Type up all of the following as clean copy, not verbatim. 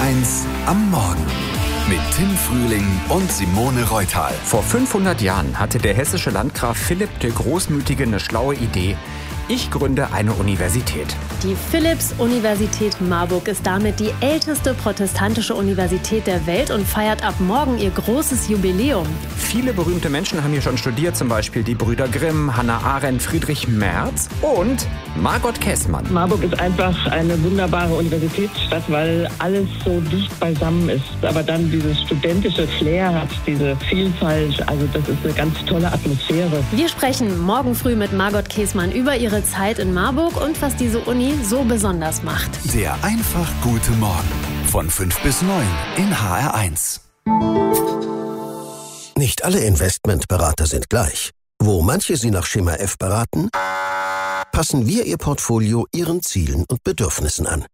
HR1 am Morgen mit Tim Frühling und Simone Reutal. Vor 500 Jahren hatte der hessische Landgraf Philipp der Großmütige eine schlaue Idee. Ich gründe eine Universität. Die Philipps-Universität Marburg ist damit die älteste protestantische Universität der Welt und feiert ab morgen ihr großes Jubiläum. Viele berühmte Menschen haben hier schon studiert, zum Beispiel die Brüder Grimm, Hannah Arendt, Friedrich Merz und Margot Käßmann. Marburg ist einfach eine wunderbare Universitätsstadt, weil alles so dicht beisammen ist. Aber dann dieses studentische Flair hat, diese Vielfalt, also das ist eine ganz tolle Atmosphäre. Wir sprechen morgen früh mit Margot Käßmann über ihre Zeit in Marburg und was diese Uni so besonders macht. Der einfach gute Morgen von 5 bis 9 in HR1. Nicht alle Investmentberater sind gleich. Wo manche Sie nach Schema F beraten, passen wir Ihr Portfolio Ihren Zielen und Bedürfnissen an.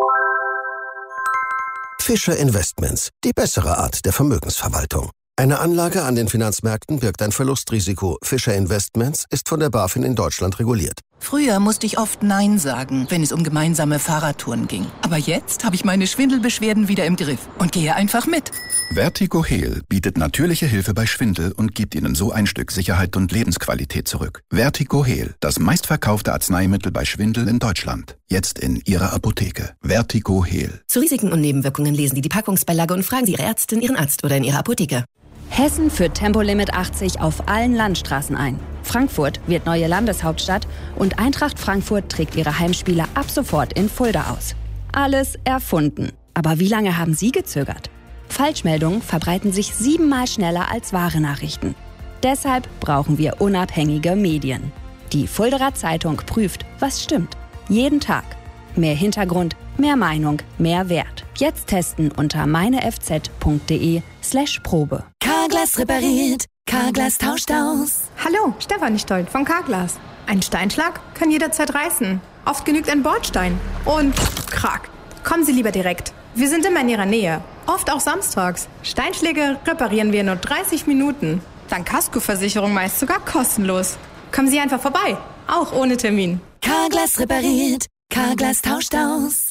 Fischer Investments, die bessere Art der Vermögensverwaltung. Eine Anlage an den Finanzmärkten birgt ein Verlustrisiko. Fischer Investments ist von der BaFin in Deutschland reguliert. Früher musste ich oft Nein sagen, wenn es um gemeinsame Fahrradtouren ging. Aber jetzt habe ich meine Schwindelbeschwerden wieder im Griff und gehe einfach mit. Vertigo Heal bietet natürliche Hilfe bei Schwindel und gibt Ihnen so ein Stück Sicherheit und Lebensqualität zurück. Vertigo Heal, das meistverkaufte Arzneimittel bei Schwindel in Deutschland. Jetzt in Ihrer Apotheke. Vertigo Heal. Zu Risiken und Nebenwirkungen lesen Sie die Packungsbeilage und fragen Sie Ihre Ärztin, Ihren Arzt oder in Ihrer Apotheke. Hessen führt Tempolimit 80 auf allen Landstraßen ein. Frankfurt wird neue Landeshauptstadt und Eintracht Frankfurt trägt ihre Heimspiele ab sofort in Fulda aus. Alles erfunden. Aber wie lange haben Sie gezögert? Falschmeldungen verbreiten sich 7-mal schneller als wahre Nachrichten. Deshalb brauchen wir unabhängige Medien. Die Fuldaer Zeitung prüft, was stimmt. Jeden Tag. Mehr Hintergrund, mehr Meinung, mehr Wert. Jetzt testen unter meinefz.de/Probe. Carglass repariert, Carglass tauscht aus. Hallo, Stefanie Stolt von Carglass. Ein Steinschlag kann jederzeit reißen. Oft genügt ein Bordstein. Und krack. Kommen Sie lieber direkt. Wir sind immer in Ihrer Nähe. Oft auch samstags. Steinschläge reparieren wir in nur 30 Minuten. Dank Kaskoversicherung meist sogar kostenlos. Kommen Sie einfach vorbei. Auch ohne Termin. Carglass repariert, Carglass tauscht aus.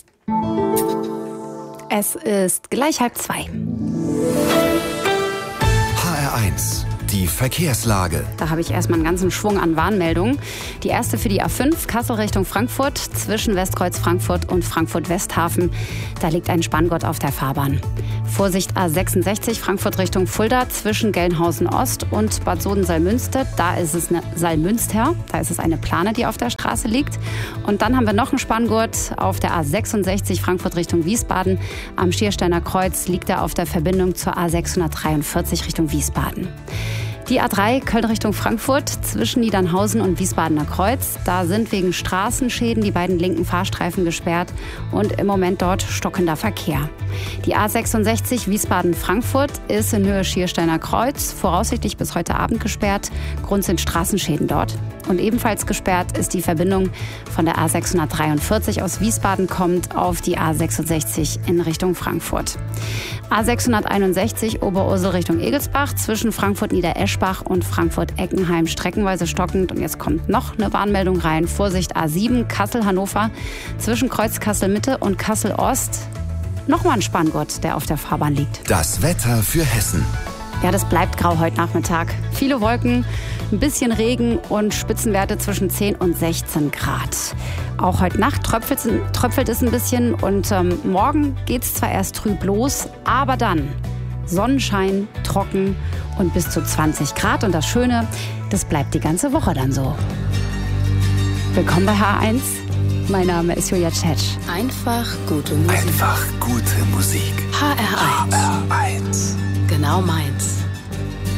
Es ist gleich 1:30. HR1, die Verkehrslage. Da habe ich erstmal einen ganzen Schwung an Warnmeldungen. Die erste für die A5, Kassel Richtung Frankfurt, zwischen Westkreuz Frankfurt und Frankfurt-Westhafen. Da liegt ein Spanngurt auf der Fahrbahn. Vorsicht A66, Frankfurt Richtung Fulda, zwischen Gelnhausen Ost und Bad Soden-Salmünster. Da ist es eine Plane, die auf der Straße liegt. Und dann haben wir noch einen Spanngurt auf der A66, Frankfurt Richtung Wiesbaden. Am Schiersteiner Kreuz liegt er auf der Verbindung zur A643 Richtung Wiesbaden. Die A3 Köln Richtung Frankfurt zwischen Niedernhausen und Wiesbadener Kreuz. Da sind wegen Straßenschäden die beiden linken Fahrstreifen gesperrt und im Moment dort stockender Verkehr. Die A66 Wiesbaden-Frankfurt ist in Höhe Schiersteiner Kreuz voraussichtlich bis heute Abend gesperrt. Grund sind Straßenschäden dort. Und ebenfalls gesperrt ist die Verbindung von der A643 aus Wiesbaden kommt auf die A66 in Richtung Frankfurt. A661 Oberursel Richtung Egelsbach zwischen Frankfurt-Niedereschbach und Frankfurt-Eckenheim streckenweise stockend. Und jetzt kommt noch eine Warnmeldung rein. Vorsicht A7 Kassel-Hannover zwischen Kreuz Kassel-Mitte und Kassel-Ost. Nochmal ein Spanngurt, der auf der Fahrbahn liegt. Das Wetter für Hessen. Ja, das bleibt grau heute Nachmittag. Viele Wolken, ein bisschen Regen und Spitzenwerte zwischen 10 und 16 Grad. Auch heute Nacht tröpfelt es ein bisschen und morgen geht es zwar erst trüb los, aber dann Sonnenschein, trocken und bis zu 20 Grad. Und das Schöne, das bleibt die ganze Woche dann so. Willkommen bei H1. Mein Name ist Julia Tschetsch. Einfach gute Musik. Einfach gute Musik. HR1. HR1. Genau meins.